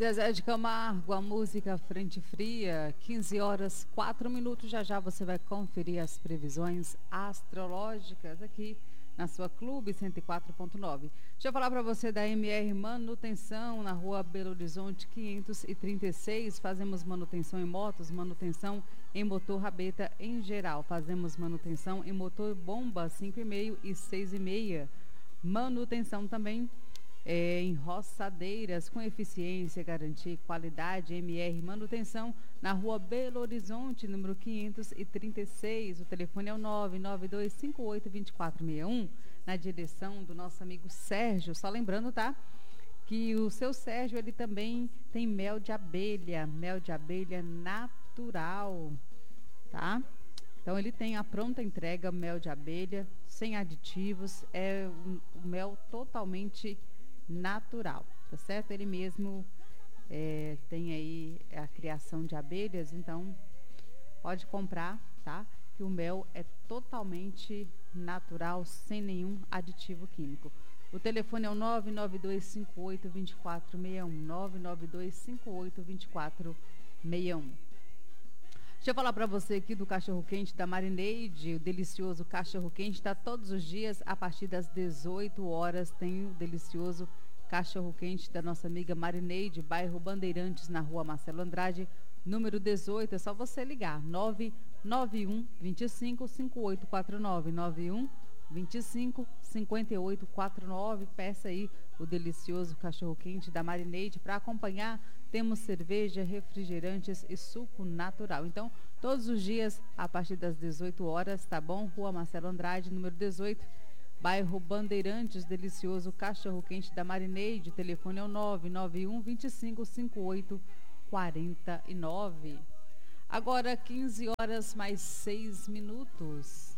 Zezé de Camargo, a música Frente Fria, 15 horas 4 minutos. Já já você vai conferir as previsões astrológicas aqui na sua Clube 104.9. Deixa eu falar para você da MR Manutenção, na rua Belo Horizonte 536. Fazemos manutenção em motos, manutenção em motor rabeta em geral. Fazemos manutenção em motor bomba 5,5 e 6,5. Manutenção também em roçadeiras com eficiência, garantia e qualidade. MR Manutenção, na rua Belo Horizonte, número 536. O telefone é o 992582461, na direção do nosso amigo Sérgio. Só lembrando, tá? Que o seu Sérgio, ele também tem mel de abelha natural, tá? Então ele tem a pronta entrega, mel de abelha, sem aditivos, é um mel totalmente natural, tá certo? Ele mesmo tem aí a criação de abelhas, então pode comprar, tá? Que o mel é totalmente natural, sem nenhum aditivo químico. O telefone é o 992582461, 992582461. Deixa eu falar para você aqui do cachorro-quente da Marineide. O delicioso cachorro-quente está todos os dias a partir das 18 horas. Tem o delicioso cachorro-quente da nossa amiga Marineide, bairro Bandeirantes, na rua Marcelo Andrade, número 18. É só você ligar, 991 25 5849, 91 25 5849. Peça aí o delicioso cachorro-quente da Marineide. Para acompanhar, temos cerveja, refrigerantes e suco natural. Então, todos os dias, a partir das 18 horas, tá bom? Rua Marcelo Andrade, número 18, bairro Bandeirantes, delicioso cachorro-quente da Marineide. O telefone é o 991 25 5849. Agora, 15 horas mais 6 minutos.